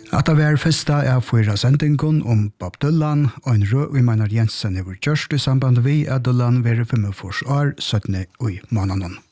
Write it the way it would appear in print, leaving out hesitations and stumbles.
At det var første av 4 sendingen om Bob Dylan, og en rød i Maynard Jensen i vår kjørst i samband vi at Dylan var 45 år 17 i måneden.